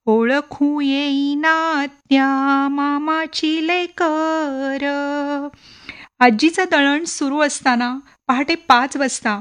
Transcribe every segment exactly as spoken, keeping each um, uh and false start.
ओळखू येईना त्या मामाची लेकर. आजीचं दळण सुरू असताना पहाटे पाच वाजता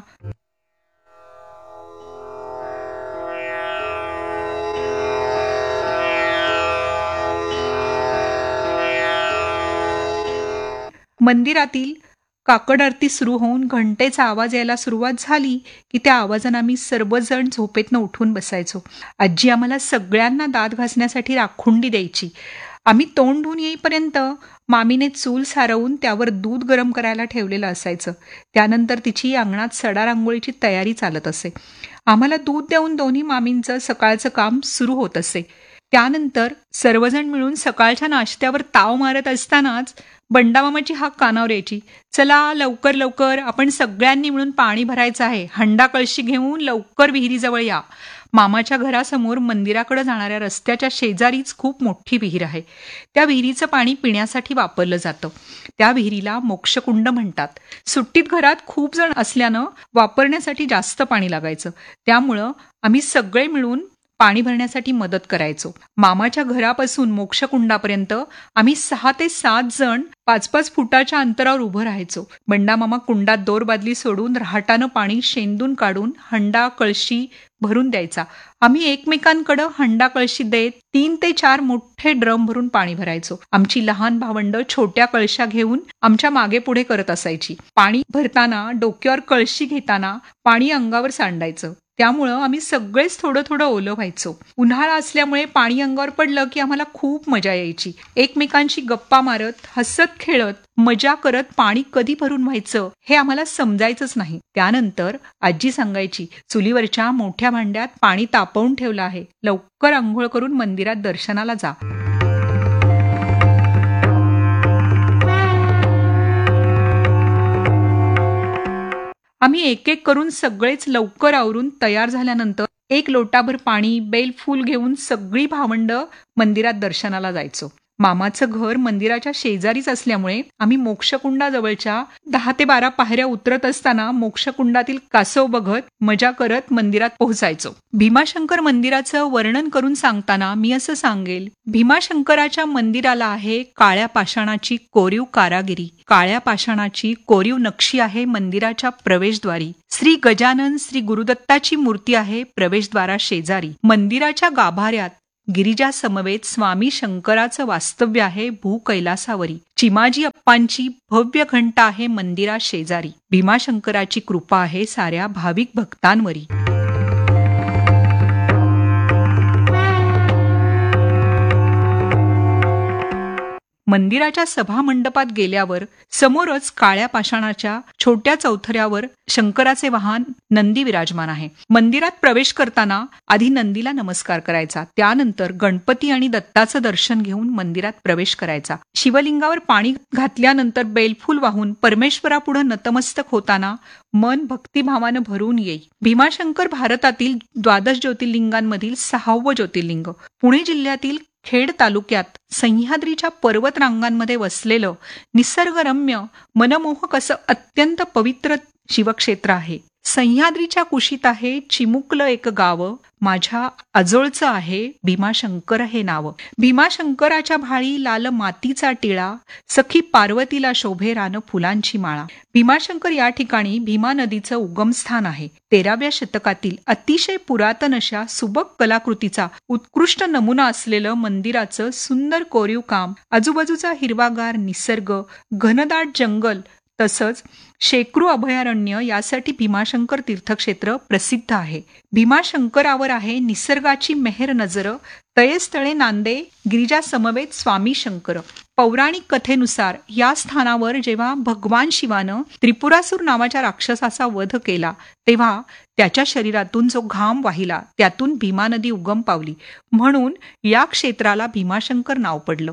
मंदिरातील काकड आरती सुरू होऊन घंटेचा आवाज यायला सुरुवात झाली की त्या आवाजानं आम्ही सर्वजण झोपेतनं उठून बसायचो. आजी आम्हाला सगळ्यांना दात घासण्यासाठी राखुंडी द्यायची. आम्ही तोंड धुवून येईपर्यंत मामीने चूल सारवून त्यावर दूध गरम करायला ठेवलेलं असायचं. त्यानंतर तिची अंगणात सडा रांगोळीची तयारी चालत असे. आम्हाला दूध देऊन दोन्ही मामींचं सकाळचं काम सुरू होत असे. त्यानंतर सर्वजण मिळून सकाळच्या नाश्त्यावर ताव मारत असतानाच बंडामामाची हाक कानावर यायची. चला लवकर लवकर, आपण सगळ्यांनी मिळून पाणी भरायचं आहे. हंडा कळशी घेऊन लवकर विहिरीजवळ या. मामाच्या घरासमोर मंदिराकडे जाणाऱ्या रस्त्याच्या शेजारीच खूप मोठी विहीर आहे. त्या विहिरीचं पाणी पिण्यासाठी वापरलं जातं. त्या विहिरीला मोक्षकुंड म्हणतात. सुट्टीत घरात खूप जण असल्यानं वापरण्यासाठी जास्त पाणी लागायचं. त्यामुळं आम्ही सगळे मिळून पाणी भरण्यासाठी मदत करायचो. मामाच्या घरापासून मोक्षकुंडापर्यंत आम्ही सहा ते सात जण पाच पाच फुटाच्या अंतरावर उभं राहायचो. बंडामामा कुंडात दोर बादली सोडून रहाटानं पाणी शेंदून काढून हंडा कळशी भरून द्यायचा. आम्ही एकमेकांकडं हंडा कळशी देत तीन ते चार मोठे ड्रम भरून पाणी भरायचो. आमची लहान भावंड छोट्या कळशा घेऊन आमच्या मागे पुढे करत असायची. पाणी भरताना डोक्यावर कळशी घेताना पाणी अंगावर सांडायचं. त्यामुळं आम्ही सगळेच थोडं थोडं ओलं व्हायचो. उन्हाळा असल्यामुळे पाणी अंगावर पडलं की आम्हाला खूप मजा यायची. एकमेकांशी गप्पा मारत हसत खेळत मजा करत पाणी कधी भरून व्हायचं हे आम्हाला समजायचंच नाही. त्यानंतर आजी सांगायची, चुलीवरच्या मोठ्या भांड्यात पाणी तापवून ठेवलं आहे, लवकर आंघोळ करून मंदिरात दर्शनाला जा. आम्ही एक एक करून सगळेच लवकर आवरून तयार झाल्यानंतर एक लोटाभर पाणी बेलफूल घेऊन सगळी भावंड मंदिरात दर्शनाला जायचो. मामाचं घर मंदिराच्या शेजारीच असल्यामुळे आम्ही मोक्षकुंडाजवळच्या दहा ते बारा पायऱ्या उतरत असताना मोक्षकुंडातील कासव बघत मजा करत मंदिरात पोहोचायचो. भीमाशंकर मंदिराचं वर्णन करून सांगताना मी असं सांगेल, भीमाशंकराच्या मंदिराला आहे काळ्या पाषाणाची कोरीव कारागिरी. काळ्या पाषाणाची कोरीव नक्षी आहे मंदिराच्या प्रवेशद्वारी. श्री गजानन श्री गुरुदत्ताची मूर्ती आहे प्रवेशद्वारा शेजारी. मंदिराच्या गाभाऱ्यात गिरिजा समवेत स्वामी शंकराचं वास्तव्य आहे भू कैलासावरी. चिमाजी अप्पांची भव्य घंटा आहे मंदिरा शेजारी. भीमाशंकराची कृपा आहे साऱ्या भाविक भक्तांवरी. मंदिराच्या सभा मंडपात गेल्यावर समोरच काळ्या पाषाणाच्या छोट्या चौथऱ्यावर शंकराचे वाहन नंदी विराजमान आहे. मंदिरात प्रवेश करताना आधी नंदीला नमस्कार करायचा. त्यानंतर गणपती आणि दत्ताचं दर्शन घेऊन मंदिरात प्रवेश करायचा. शिवलिंगावर पाणी घातल्यानंतर बेलफूल वाहून परमेश्वरापुढे नतमस्तक होताना मन भक्तिभावानं भरून येई. भीमाशंकर भारतातील द्वादश ज्योतिर्लिंगांमधील सहावं ज्योतिर्लिंग. पुणे जिल्ह्यातील खेड तालुक्यात सह्याद्रीच्या पर्वत रांगांमध्ये वसलेलं निसर्गरम्य मनमोहक असं अत्यंत पवित्र शिवक्षेत्र आहे. सह्याद्रीच्या कुशीत आहे चिमुकलं एक गाव, माझ्या आजोळचं आहे भीमाशंकर हे नाव. भीमाशंकराच्या भाळी लाल मातीचा टिळा, सखी पार्वतीला शोभे रान फुलांची माळा. भीमाशंकर या ठिकाणी भीमा नदीचं उगमस्थान आहे. तेराव्या शतकातील अतिशय पुरातन अशा सुबक कलाकृतीचा उत्कृष्ट नमुना असलेलं मंदिराचं सुंदर कोरीव काम, आजूबाजूचा हिरवागार निसर्ग, घनदाट जंगल तसंच शेकडो अभयारण्य यासाठी भीमाशंकर तीर्थक्षेत्र प्रसिद्ध आहे. भीमाशंकरावर आहे निसर्गाची मेहर नजर, तळेस्थळे नांदे गिरिजा समवेत स्वामी शंकर. पौराणिक कथेनुसार या स्थानावर जेव्हा भगवान शिवानं त्रिपुरासूर नावाच्या राक्षसाचा वध केला तेव्हा त्याच्या शरीरातून जो घाम वाहिला त्यातून भीमा नदी उगम पावली, म्हणून या क्षेत्राला भीमाशंकर नाव पडलं.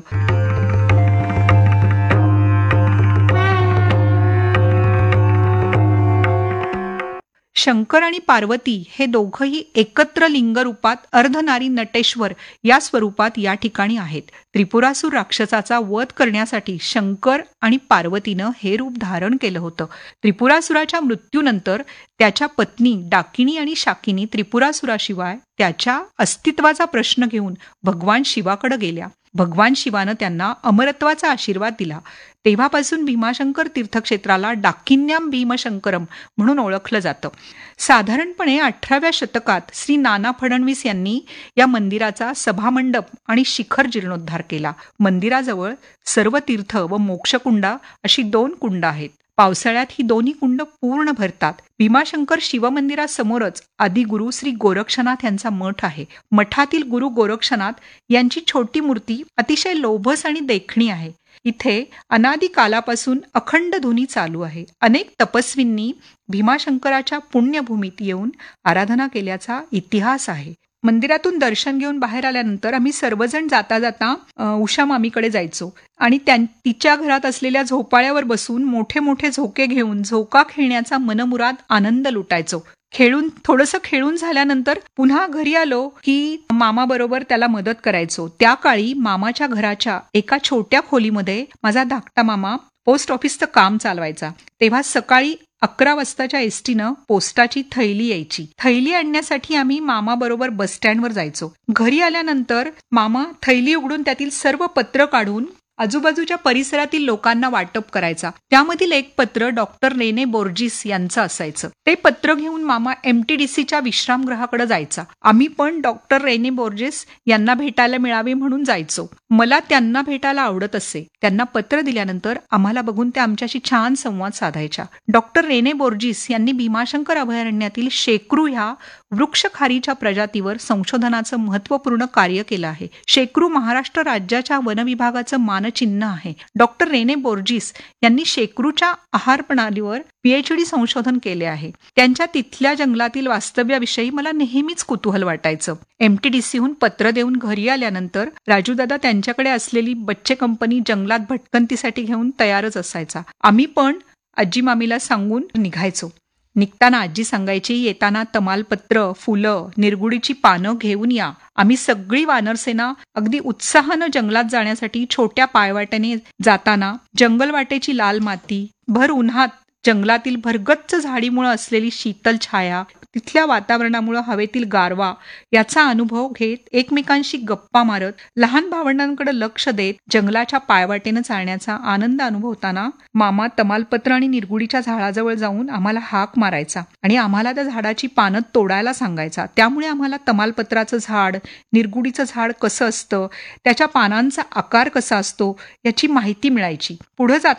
शंकर आणि पार्वती हे दोघंही एकत्र लिंगरूपात अर्धनारी नटेश्वर या स्वरूपात या ठिकाणी आहेत. त्रिपुरासूर राक्षसाचा वध करण्यासाठी शंकर आणि पार्वतीनं हे रूप धारण केलं होतं. त्रिपुरासुराच्या मृत्यूनंतर त्याच्या पत्नी डाकिनी आणि शाकिनी त्रिपुरासुराशिवाय त्याच्या अस्तित्वाचा प्रश्न घेऊन भगवान शिवाकडे गेल्या. भगवान शिवानं त्यांना अमरत्वाचा आशीर्वाद दिला. तेव्हापासून भीमाशंकर तीर्थक्षेत्राला डाकिन्याम भीमशंकरम म्हणून ओळखलं जातं. साधारणपणे अठराव्या शतकात श्री नाना फडणवीस यांनी या मंदिराचा सभामंडप आणि शिखर जीर्णोद्धार केला. मंदिराजवळ सर्व तीर्थ व मोक्षकुंडा अशी दोन कुंड आहेत. पावसाळ्यात ही दोन्ही कुंड पूर्ण भरतात. भीमाशंकर शिवमंदिरासमोरच आदिगुरु श्री गोरक्षनाथ यांचा मठ आहे. मठातील गुरु गोरक्षनाथ यांची छोटी मूर्ती अतिशय लोभस आणि देखणी आहे. इथे अनादी कालापासून अखंड धुनी चालू आहे. अनेक तपस्वींनी भीमाशंकराच्या पुण्यभूमीत येऊन आराधना केल्याचा इतिहास आहे. मंदिरातून दर्शन घेऊन बाहेर आल्यानंतर आम्ही सर्वजण जाता जाता उषा मामीकडे जायचो आणि तिच्या घरात असलेल्या झोपाळ्यावर बसून मोठे मोठे झोके घेऊन झोका खेळण्याचा मनमुराद आनंद लुटायचो. खेळून थोडंसं खेळून झाल्यानंतर पुन्हा घरी आलो की मामा बरोबर त्याला मदत करायचो. त्या काळी मामाच्या घराच्या एका छोट्या खोलीमध्ये माझा धाकटा मामा पोस्ट ऑफिसचं काम चालवायचा. तेव्हा सकाळी अकरा वाजताच्या एसटीनं पोस्टाची थैली यायची. थैली आणण्यासाठी आम्ही मामा बरोबर बसस्टँडवर जायचो. घरी आल्यानंतर मामा थैली उघडून त्यातील सर्व पत्र काढून आजूबाजूच्या परिसरातील लोकांना वाटप करायचा. त्यामधील एक पत्र डॉक्टर रेने बोर्जिस यांचं असायचं. ते पत्र घेऊन मामा एमटीडीसीच्या विश्रामगृहाकडे जायचा. आम्ही पण डॉक्टर रेने बोर्जिस यांना भेटायला मिळावे म्हणून जायचो. मला त्यांना भेटायला आवडत असे. त्यांना पत्र दिल्यानंतर आम्हाला बघून त्या आमच्याशी छान संवाद साधायच्या. डॉक्टर रेने बोर्जिस यांनी भीमाशंकर अभयारण्यातील शेकरू ह्या वृक्षखारीच्या प्रजातीवर संशोधनाचं महत्वपूर्ण कार्य केलं आहे. शेकरू महाराष्ट्र राज्याच्या वन विभागाचं मानचिन्ह आहे. डॉक्टर रेने बोर्जिस यांनी शेकरूच्या आहार प्रणालीवर पीएचडी संशोधन केले आहे. त्यांच्या तिथल्या जंगलातील वास्तव्याविषयी मला नेहमीच कुतूहल वाटायचं. एमटीडीसीहून पत्र देऊन घरी आल्यानंतर राजूदादा त्यांच्याकडे असलेली बच्चे कंपनी जंगलात भटकंतीसाठी घेऊन तयारच असायचा. आम्ही पण आजी मामीला सांगून निघायचो. निघताना आजी सांगायची, येताना तमालपत्र, फुलं, निरगुडीची पानं घेऊन या. आम्ही सगळी वानरसेना अगदी उत्साहानं जंगलात जाण्यासाठी छोट्या पायवाटेने जाताना जंगलवाटेची लाल माती, भर उन्हात जंगलातील भरगच्च झाडीमुळे असलेली शीतल छाया, तिथल्या वातावरणामुळे हवेतील गारवा याचा अनुभव घेत एकमेकांशी गप्पा मारत लहान भावंडांकडे लक्ष देत जंगलाच्या पायवाटेनं चालण्याचा आनंद अनुभवताना मामा तमालपत्र आणि निरगुडीच्या झाडाजवळ जाऊन आम्हाला हाक मारायचा आणि आम्हाला त्या झाडाची पानं तोडायला सांगायचा. त्यामुळे आम्हाला तमालपत्राचं झाड, निरगुडीचं झाड कसं असतं, त्याच्या पानांचा आकार कसा असतो याची माहिती मिळायची. पुढे जात